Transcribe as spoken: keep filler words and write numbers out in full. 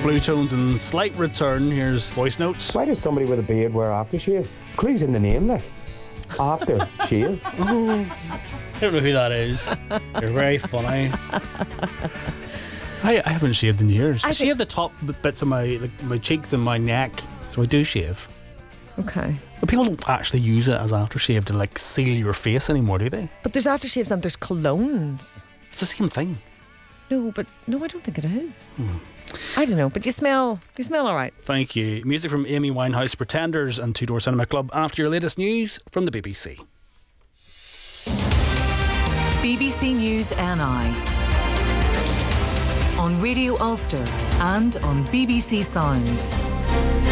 Blue Tones and slight return. Here's voice notes. Why does somebody with a beard wear aftershave? Clue's in the name, like. After shave. I don't know who that is. You're very funny. I, I haven't shaved in years. I, I think- shave the top bits of my like, my cheeks and my neck, so I do shave. Okay. But people don't actually use it as aftershave to like seal your face anymore, do they? But there's aftershaves and there's colognes. It's the same thing. No, but no, I don't think it is. Hmm. I don't know, but you smell you smell all right. Thank you. Music from Amy Winehouse, Pretenders and Two Door Cinema Club after your latest news from the B B C. B B C News N I on Radio Ulster and on B B C Sounds.